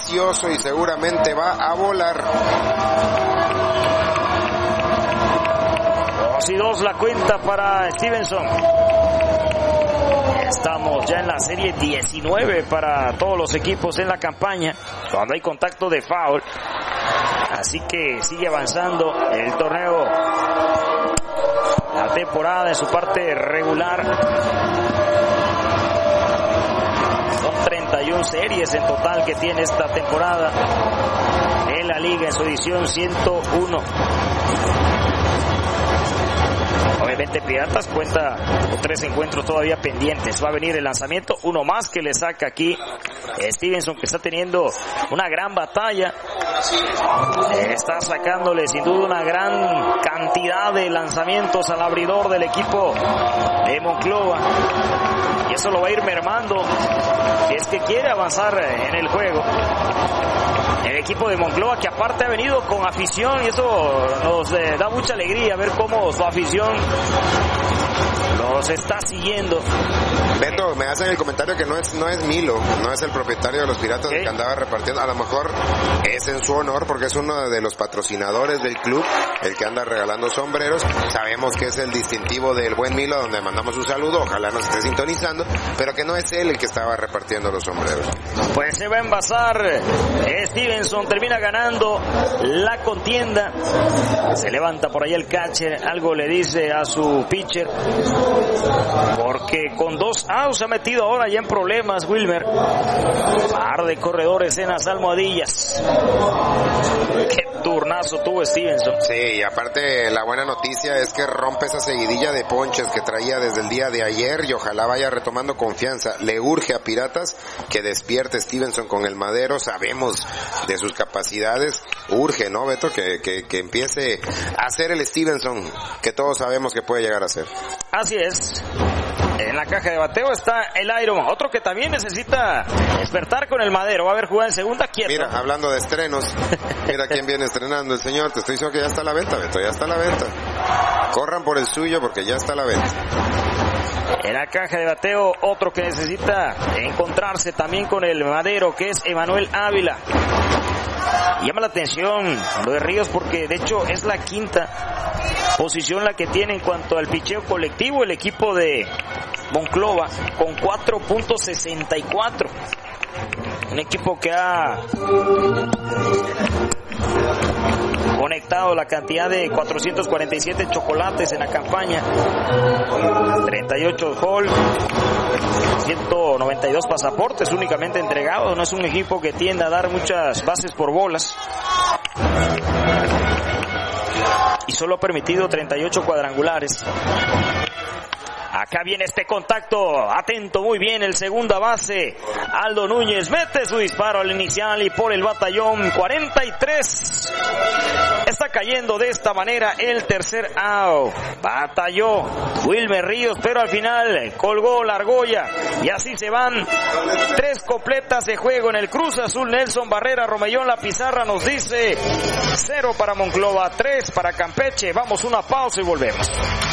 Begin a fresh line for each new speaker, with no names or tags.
delicioso y seguramente va a volar.
2-2 la cuenta para Stevenson. Estamos ya en la serie 19 para todos los equipos en la campaña, cuando hay contacto de foul. Así que sigue avanzando el torneo, la temporada en su parte regular. Son 31 series en total que tiene esta temporada en la liga en su edición 101. Obviamente Piratas cuenta con 3 encuentros todavía pendientes. Va a venir el lanzamiento, uno más que le saca aquí Stevenson, que está teniendo una gran batalla. Está sacándole sin duda una gran cantidad de lanzamientos al abridor del equipo de Monclova. Y eso lo va a ir mermando si es que quiere avanzar en el juego. El equipo de Monclova, que aparte ha venido con afición, y eso nos da mucha alegría ver cómo su afición los está siguiendo.
Beto, me hacen el comentario que no es Milo, no es el propietario de los Piratas el que andaba repartiendo. A lo mejor es en su honor porque es uno de los patrocinadores del club el que anda regalando sombreros. Sabemos que es el distintivo del buen Milo, donde mandamos un saludo, ojalá nos esté sintonizando, pero que no es él el que estaba repartiendo los sombreros.
Pues se va a envasar Stevenson, termina ganando la contienda. Se levanta por ahí el catcher, algo le dice a su pitcher, porque con 2 outs se ha metido ahora ya en problemas Wilmer. Par de corredores en las almohadillas. Qué turnazo tuvo Stevenson.
Sí, y aparte la buena noticia es que rompe esa seguidilla de ponches que traía desde el día de ayer y ojalá vaya retomando confianza. Le urge a Piratas que despierte Stevenson con el madero. Sabemos de sus capacidades. Urge, ¿no, Beto? Que empiece a hacer el Stevenson que todos sabemos que puede llegar a ser.
Así es. En la caja de bateo está el Iron, otro que también necesita despertar con el madero. Va a haber jugada en segunda, quieto.
Mira, hablando de estrenos, mira quién viene estrenando, el señor. Te estoy diciendo que ya está a la venta, Beto, ya está a la venta. Corran por el suyo porque ya está a la venta.
En la caja de bateo, otro que necesita encontrarse también con el madero, que es Emanuel Ávila. Llama la atención lo de Ríos porque de hecho es la quinta posición la que tiene en cuanto al picheo colectivo el equipo de Monclova, con 4.64. Un equipo que ha conectado la cantidad de 447 chocolates en la campaña, 38 hall, 192 pasaportes únicamente entregados. No es un equipo que tiende a dar muchas bases por bolas y solo ha permitido 38 cuadrangulares. Acá viene este contacto, atento muy bien el segunda base, Aldo Núñez mete su disparo al inicial y por el batallón 43. Está cayendo de esta manera el tercer out. Batalló Wilmer Ríos, pero al final colgó la argolla y así se van 3 completas de juego en el Cruz Azul. Nelson Barrera Romellón la pizarra nos dice 0 para Monclova, 3 para Campeche. Vamos a una pausa y volvemos.